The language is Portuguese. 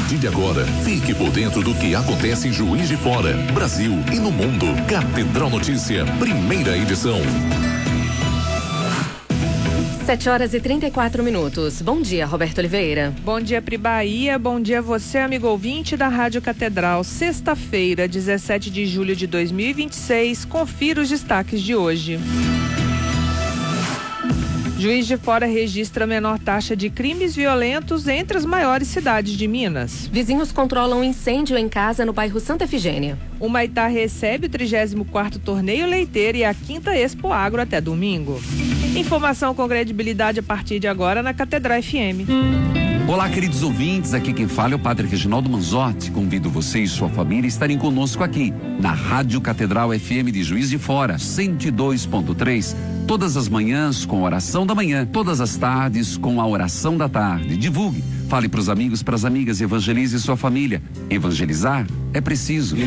partir de agora, fique por dentro do que acontece em Juiz de Fora, Brasil e no mundo. Catedral Notícia, primeira edição. 7h34. Bom dia, Roberto Oliveira. Bom dia, Pri Bahia. Bom dia a você, amigo ouvinte da Rádio Catedral. Sexta-feira, 17 de julho de 2026. Confira os destaques de hoje. Juiz de Fora registra menor taxa de crimes violentos entre as maiores cidades de Minas. Vizinhos controlam incêndio em casa no bairro Santa Efigênia. O Maitá recebe o 34º Torneio Leiteiro e a 5ª Expo Agro até domingo. Informação com credibilidade a partir de agora na Catedral FM. Olá, queridos ouvintes, aqui quem fala é o Padre Reginaldo Manzotti. Convido você e sua família a estarem conosco aqui, na Rádio Catedral FM de Juiz de Fora, 102.3, todas as manhãs com a oração da manhã, todas as tardes com a oração da tarde. Divulgue, fale para os amigos, para as amigas, evangelize sua família. Evangelizar é preciso.